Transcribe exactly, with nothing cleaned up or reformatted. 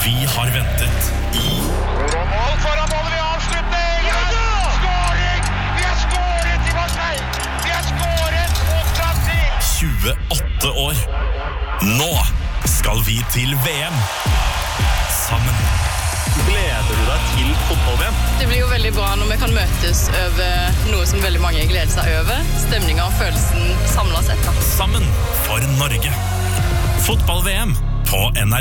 Vi har ventet i Foran mål, foran mål, vi avslutter! Ja, ja! Skåring! Vi har skåret i Marseille! Vi har skåret mot Brasil! tjueåtte år. Nå skal vi til V M. Sammen. Gleder du deg til fotball-V M? Det blir jo veldig bra når vi kan møtes over noe som veldig mange gleder seg over. Stemningen og følelsen samlet sett. Da. Sammen for Norge. Fotball-V M på N R K.